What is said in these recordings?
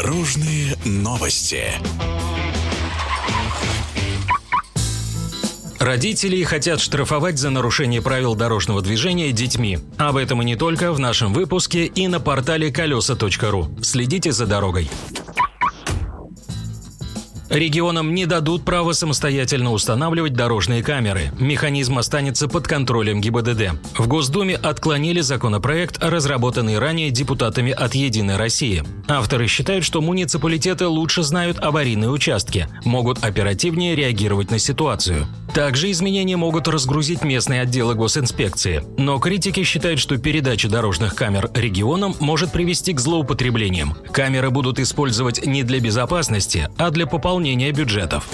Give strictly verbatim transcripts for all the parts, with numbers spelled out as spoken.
Дорожные новости. Родители хотят штрафовать за нарушение правил дорожного движения детьми. Об этом и не только в нашем выпуске и на портале колеса точка ру. Следите за дорогой. Регионам не дадут права самостоятельно устанавливать дорожные камеры. Механизм останется под контролем ГИБДД. В Госдуме отклонили законопроект, разработанный ранее депутатами от «Единой России». Авторы считают, что муниципалитеты лучше знают аварийные участки, могут оперативнее реагировать на ситуацию. Также изменения могут разгрузить местные отделы госинспекции. Но критики считают, что передача дорожных камер регионам может привести к злоупотреблениям. Камеры будут использовать не для безопасности, а для пополнения бюджетов.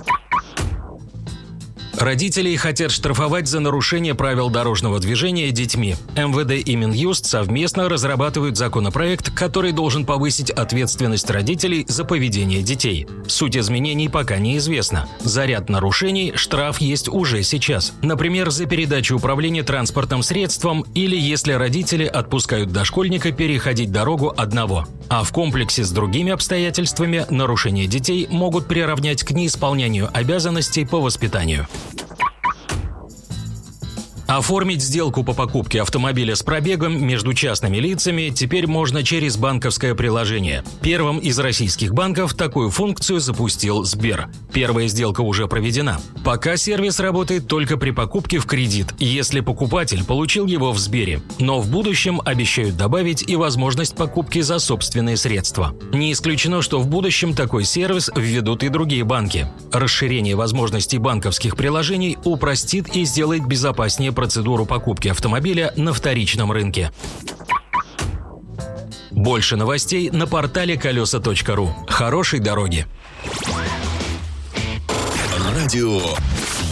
Родителей хотят штрафовать за нарушение правил дорожного движения детьми. эм вэ дэ и Минюст совместно разрабатывают законопроект, который должен повысить ответственность родителей за поведение детей. Суть изменений пока неизвестна. За ряд нарушений штраф есть уже сейчас. Например, за передачу управления транспортным средством или если родители отпускают дошкольника переходить дорогу одного. А в комплексе с другими обстоятельствами нарушения детей могут приравнять к неисполнению обязанностей по воспитанию. Оформить сделку по покупке автомобиля с пробегом между частными лицами теперь можно через банковское приложение. Первым из российских банков такую функцию запустил Сбер. Первая сделка уже проведена. Пока сервис работает только при покупке в кредит, если покупатель получил его в Сбере. Но в будущем обещают добавить и возможность покупки за собственные средства. Не исключено, что в будущем такой сервис введут и другие банки. Расширение возможностей банковских приложений упростит и сделает безопаснее процедуру покупки автомобиля на вторичном рынке. Больше новостей на портале колеса точка ру. Хорошей дороги! Радио